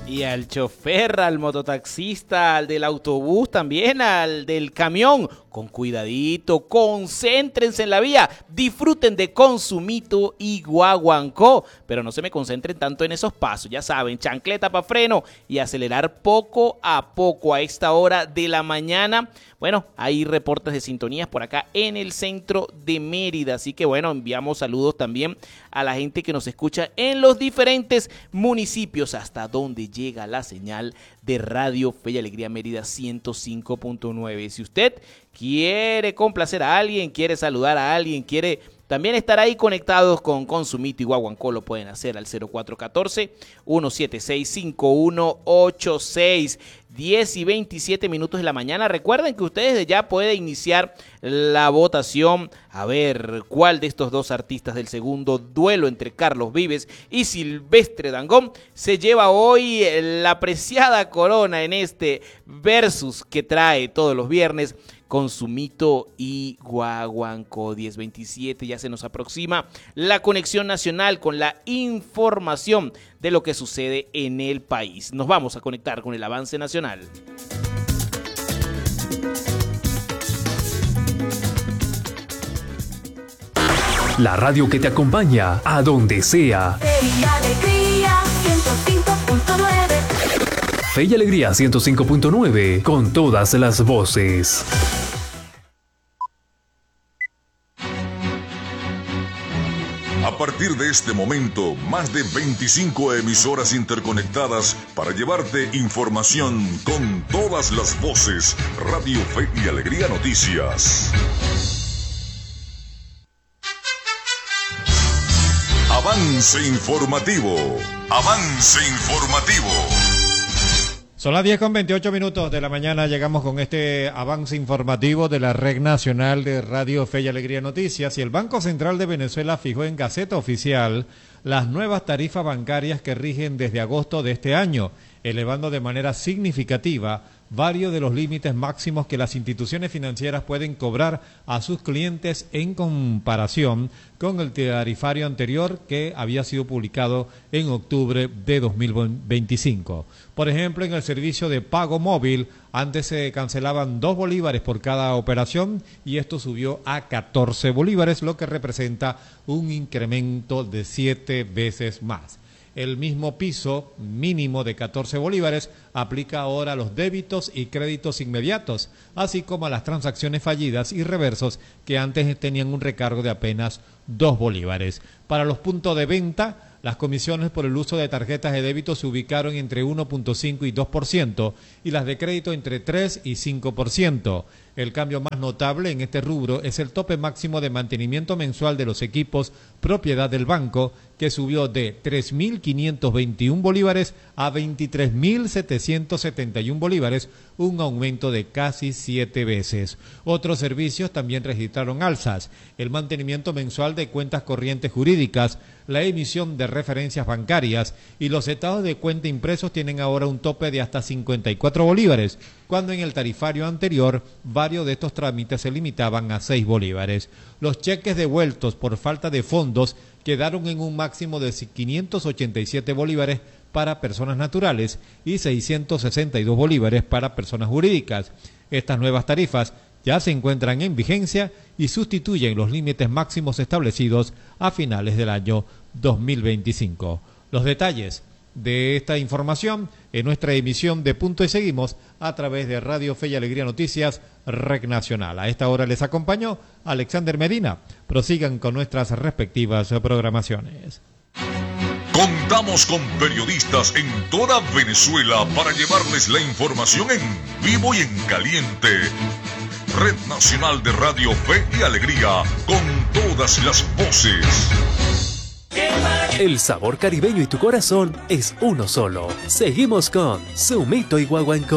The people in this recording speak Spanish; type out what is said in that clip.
Y al chofer, al mototaxista, al del autobús, también al del camión. Con cuidadito, concéntrense en la vía, disfruten de Consumito y Guaguancó, pero no se me concentren tanto en esos pasos, ya saben, chancleta para freno y acelerar poco a poco a esta hora de la mañana. Bueno, hay reportes de sintonías por acá en el centro de Mérida, así que bueno, enviamos saludos también a la gente que nos escucha en los diferentes municipios, hasta donde llega la señal de Radio Fe y Alegría Mérida 105.9. Si usted quiere complacer a alguien, quiere saludar a alguien, quiere también estar ahí conectados con Consumito y Guaguancó, lo pueden hacer al 0414-176-5186. 10 y 27 minutos de la mañana. Recuerden que ustedes ya pueden iniciar la votación a ver cuál de estos dos artistas del segundo duelo entre Carlos Vives y Silvestre Dangond se lleva hoy la preciada corona en este versus que trae todos los viernes Consumito y Guaguancó. 10:27, ya se nos aproxima la conexión nacional con la información de lo que sucede en el país. Nos vamos a conectar con el avance nacional. La radio que te acompaña a donde sea. Fe y Alegría 105.9. Fe y Alegría 105.9, con todas las voces. A partir de este momento, más de 25 emisoras interconectadas para llevarte información con todas las voces. Radio Fe y Alegría Noticias. Avance informativo. Avance informativo. Son las 10:28 de la mañana, llegamos con este avance informativo de la Red Nacional de Radio Fe y Alegría Noticias. Y el Banco Central de Venezuela fijó en Gaceta Oficial las nuevas tarifas bancarias que rigen desde agosto de este año, elevando de manera significativa varios de los límites máximos que las instituciones financieras pueden cobrar a sus clientes en comparación con el tarifario anterior que había sido publicado en octubre de 2025. Por ejemplo, en el servicio de pago móvil, antes se cancelaban 2 bolívares por cada operación y esto subió a 14 bolívares, lo que representa un incremento de 7 veces más. El mismo piso mínimo de 14 bolívares aplica ahora a los débitos y créditos inmediatos, así como a las transacciones fallidas y reversos que antes tenían un recargo de apenas 2 bolívares. Para los puntos de venta, las comisiones por el uso de tarjetas de débito se ubicaron entre 1.5 y 2% y las de crédito entre 3 y 5%. El cambio más notable en este rubro es el tope máximo de mantenimiento mensual de los equipos propiedad del banco, que subió de 3.521 bolívares a 23.771 bolívares, un aumento de casi 7 veces. Otros servicios también registraron alzas: el mantenimiento mensual de cuentas corrientes jurídicas, la emisión de referencias bancarias y los estados de cuenta impresos tienen ahora un tope de hasta 54 bolívares, cuando en el tarifario anterior varios de estos trámites se limitaban a 6 bolívares. Los cheques devueltos por falta de fondos quedaron en un máximo de 587 bolívares para personas naturales y 662 bolívares para personas jurídicas. Estas nuevas tarifas ya se encuentran en vigencia y sustituyen los límites máximos establecidos a finales del año 2025. Los detalles de esta información en nuestra emisión de Punto y Seguimos a través de Radio Fe y Alegría Noticias, Red Nacional. A esta hora les acompañó Alexander Medina. Prosigan con nuestras respectivas programaciones. Contamos con periodistas en toda Venezuela para llevarles la información en vivo y en caliente. Red Nacional de Radio Fe y Alegría, con todas las voces. El sabor caribeño y tu corazón es uno solo. Seguimos con Sumito y Guaguancó.